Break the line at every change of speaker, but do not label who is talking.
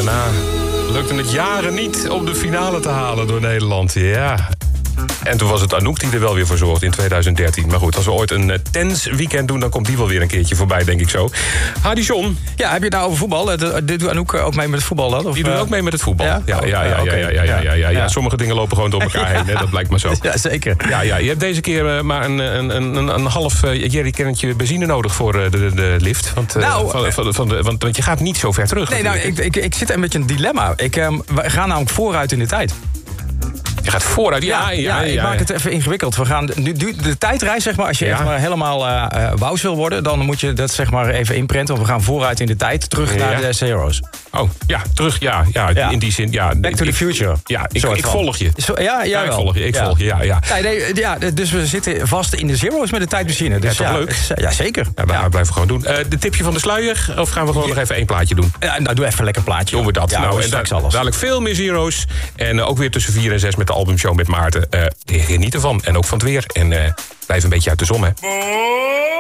daarna lukte het jaren niet om de finale te halen door Nederland. Ja. En toen was het Anouk die er wel weer voor zorgde in 2013. Maar goed, als we ooit een tens weekend doen, dan komt die wel weer een keertje voorbij, denk ik zo. Hadi John.
Ja, heb je het nou over voetbal? Doet Anouk ook mee met het voetbal dan? Of,
Die doet ook mee met het voetbal.
Ja?
Sommige dingen lopen gewoon door elkaar heen, hè? Dat blijkt maar zo.
Ja, zeker.
Ja, je hebt deze keer maar een half jerrycannetje benzine nodig voor de lift. Want je gaat niet zo ver terug.
Nee, nou, ik zit een beetje een dilemma. We gaan namelijk vooruit in de tijd.
Je gaat vooruit,
ik maak het even ingewikkeld. We gaan nu de tijdreis, zeg maar, als je echt maar helemaal wous wil worden, dan moet je dat zeg maar even inprenten. Want we gaan vooruit in de tijd, terug naar de Zero's.
Oh, ja, terug, in die zin. Ja,
Back to the future.
Ja, ik volg je.
Ik
volg je, ja.
Dus we zitten vast in de Zero's met de tijdmachine. Dus
toch leuk?
Ja, zeker.
Ja, blijven we gewoon doen. De tipje van de sluier, of gaan we gewoon nog even één plaatje doen?
Nou, doe even lekker een plaatje.
Doen we dat.
Ja,
en
straks alles.
Dadelijk veel meer Zero's. En ook weer tussen 4 en 6 met de albumshow met Maarten. Geniet ervan. En ook van het weer. En blijf een beetje uit de zon, hè.